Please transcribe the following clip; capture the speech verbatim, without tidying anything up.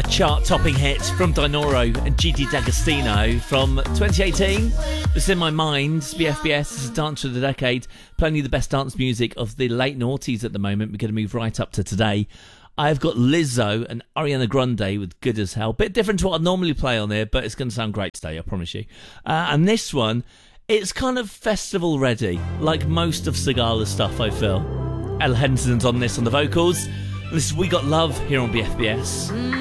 chart-topping hit from Dinoro and Gigi D'Agostino from twenty eighteen. It's in my mind. B F B S is a dance of the decade, playing you the best dance music of the late noughties at the moment. We're going to move right up to today. I've got Lizzo and Ariana Grande with Good As Hell. Bit different to what I normally play on there, but it's going to sound great today, I promise you. Uh, and this one, it's kind of festival ready, like most of Sigala's stuff, I feel. Elle Henson's on this on the vocals. This is We Got Love here on B F B S.